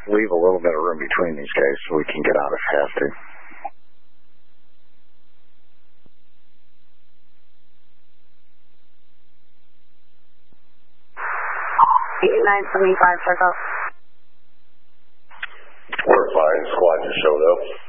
leave a little bit of room between these guys so we can get out if we have to. 975, circle. 4-5, squad just showed up.